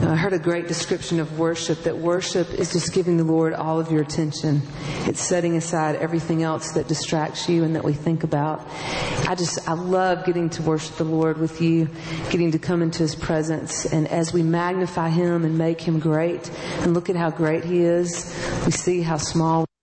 I heard a great description of worship, that worship is just giving the Lord all of your attention. It's setting aside everything else that distracts you and that we think about. I love getting to worship the Lord with you, getting to come into His presence. And as we magnify Him and make Him great and look at how great He is, we see how small